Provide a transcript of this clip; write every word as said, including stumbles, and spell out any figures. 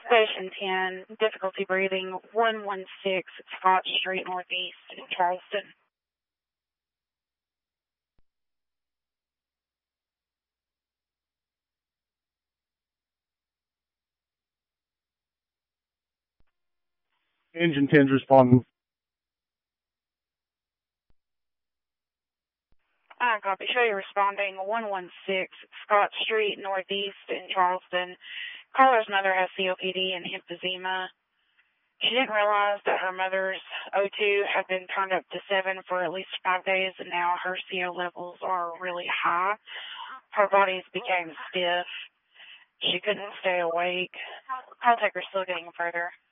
Station ten, difficulty breathing, one one six, Scott Street Northeast in Charleston. Engine ten's responding. I copy. Show you responding, one one six, Scott Street Northeast in Charleston. Caller's mother has C O P D and emphysema. She didn't realize that her mother's O two had been turned up to seven for at least five days, and now her C O levels are really high. Her body became stiff. She couldn't stay awake. Call taker's still getting further.